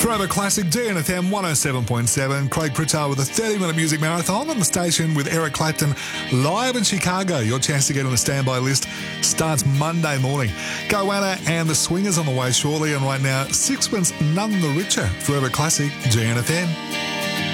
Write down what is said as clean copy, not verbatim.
Forever Classic DNFM 107.7. Craig Pritchard with a 30-minute music marathon on the station with Eric Clapton live in Chicago. Your chance to get on the standby list starts Monday morning. Goanna and the Swingers on the way shortly, and right now, Sixpence None the Richer. Forever Classic DNFM.